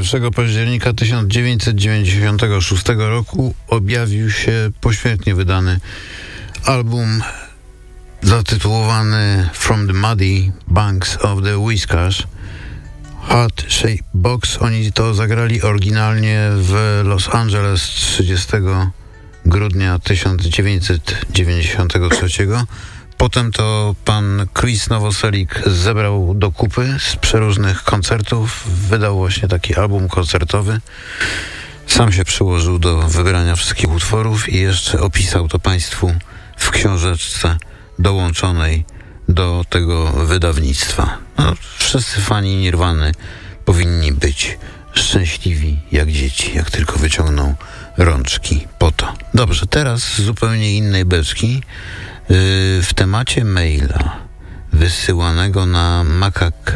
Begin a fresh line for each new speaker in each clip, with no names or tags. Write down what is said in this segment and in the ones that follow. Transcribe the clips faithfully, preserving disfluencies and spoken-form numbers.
pierwszego października tysiąc dziewięćset dziewięćdziesiątego szóstego roku objawił się pośmiertnie wydany album zatytułowany From the Muddy Banks of the Whiskers Heart Shape Box. Oni to zagrali oryginalnie w Los Angeles trzydziestego grudnia tysiąc dziewięćset dziewięćdziesiątego trzeciego. Potem to pan Chris Novoselic zebrał do kupy z przeróżnych koncertów, wydał właśnie taki album koncertowy. Sam się przyłożył do wybrania wszystkich utworów i jeszcze opisał to państwu w książeczce dołączonej do tego wydawnictwa. No, wszyscy fani Nirwany powinni być szczęśliwi jak dzieci, jak tylko wyciągną rączki po to. Dobrze, teraz z zupełnie innej beczki. W temacie maila wysyłanego na makak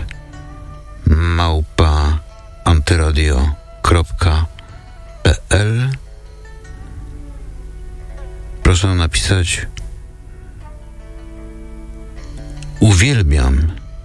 małpa antyradio kropka p l proszę napisać: uwielbiam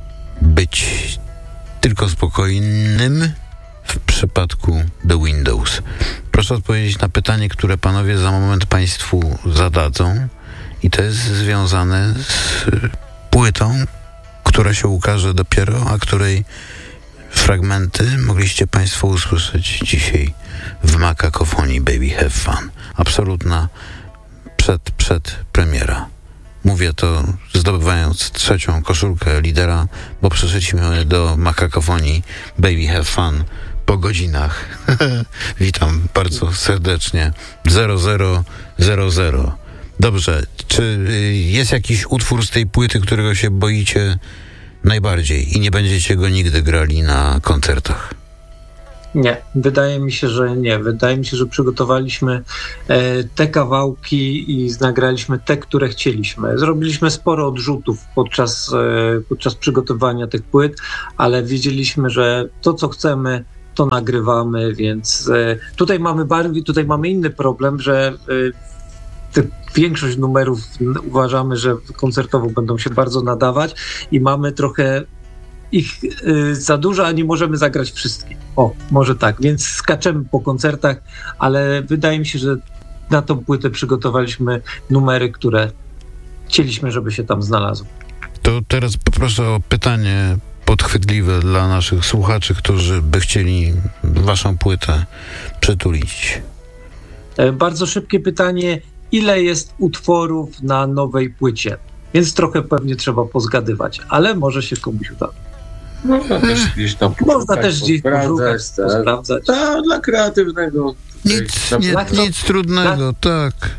być tylko spokojnym w przypadku The Windows. Proszę odpowiedzieć na pytanie, które panowie za moment państwu zadadzą. I to jest związane z płytą, która się ukaże dopiero, a której fragmenty mogliście państwo usłyszeć dzisiaj w Makakofonii Baby Have Fun. Absolutna przed, przed premiera. Mówię to zdobywając trzecią koszulkę lidera, bo przyszliśmy do Makakofonii Baby Have Fun po godzinach. Witam bardzo serdecznie. zero zero zero zero. Dobrze, czy jest jakiś utwór z tej płyty, którego się boicie najbardziej i nie będziecie go nigdy grali na koncertach?
Nie, wydaje mi się, że nie. Wydaje mi się, że przygotowaliśmy e, te kawałki i nagraliśmy te, które chcieliśmy. Zrobiliśmy sporo odrzutów podczas, e, podczas przygotowania tych płyt, ale wiedzieliśmy, że to, co chcemy, to nagrywamy, więc e, tutaj mamy bardziej, tutaj mamy inny problem, że e, te większość numerów uważamy, że koncertowo będą się bardzo nadawać i mamy trochę ich y, za dużo, a nie możemy zagrać wszystkich. O, może tak, więc skaczemy po koncertach, ale wydaje mi się, że na tą płytę przygotowaliśmy numery, które chcieliśmy, żeby się tam znalazły.
To teraz poproszę o pytanie podchwytliwe dla naszych słuchaczy, którzy by chcieli waszą płytę przytulić.
E, bardzo szybkie pytanie. Ile jest utworów na nowej płycie? Więc trochę pewnie trzeba pozgadywać, ale może się komuś uda.
Można też gdzieś tam
Można też gdzieś poszukać, sprawdzać.
Tak, dla kreatywnego.
Nic, nie,
dla,
nic trudnego, dla... tak.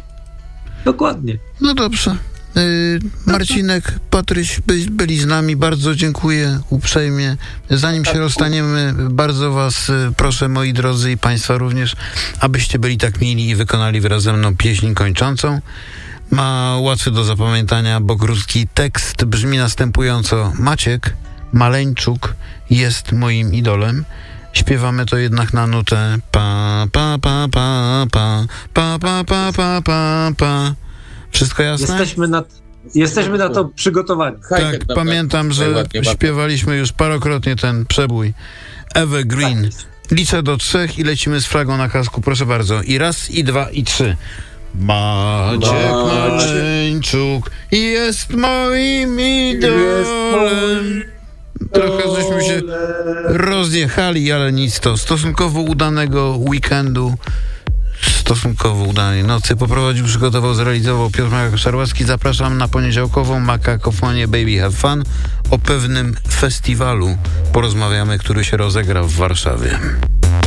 Dokładnie.
No dobrze. Yy, Marcinek, Patryś by, byli z nami. Bardzo dziękuję uprzejmie. Zanim się rozstaniemy, bardzo was proszę, moi drodzy, i państwa również, abyście byli tak mili i wykonali wraz ze mną pieśń kończącą. Ma łatwy do zapamiętania, bo krótki tekst brzmi następująco: Maciek Maleńczuk jest moim idolem. Śpiewamy to jednak na nutę pa pa pa pa pa pa pa pa pa pa pa. Wszystko jasne?
Jesteśmy na, jesteśmy na to przygotowani.
Tak, pamiętam, że śpiewaliśmy już parokrotnie ten przebój Evergreen. Liczę do trzech i lecimy z flagą na kasku, proszę bardzo. I raz, i dwa, i trzy. Maciek Maleńczuk jest moim idolem. Trochę żeśmy się rozjechali, ale nic to. Stosunkowo udanego weekendu, stosunkowo udanej nocy poprowadził, przygotował, zrealizował Piotr Makak-Szarłacki. Zapraszam na poniedziałkową Makakofonię Baby Have Fun. O pewnym festiwalu porozmawiamy, który się rozegra w Warszawie.